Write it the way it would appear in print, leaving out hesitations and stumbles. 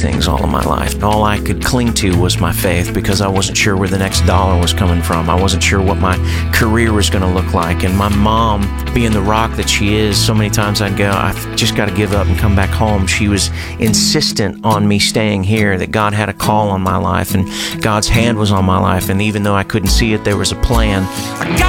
things all of my life. All I could cling to was my faith because I wasn't sure where the next dollar was coming from. I wasn't sure what my career was going to look like. And my mom, being the rock that she is, so many times I'd go, I've just got to give up and come back home. She was insistent on me staying here, that God had a call on my life and God's hand was on my life. And even though I couldn't see it, there was a plan.